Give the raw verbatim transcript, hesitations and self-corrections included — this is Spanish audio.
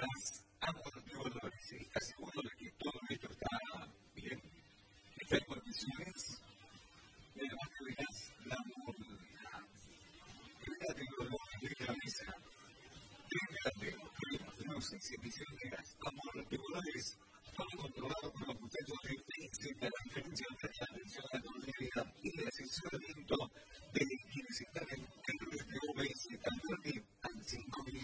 gas, amortiguadores. Y casi seguro de que todo esto está bien, está en condiciones. Y además de gas, la la tecnología de la mesa, de luces, emisión de gas, amortiguadores, todo controlado por los muchachos de T C, la diferencia de la atención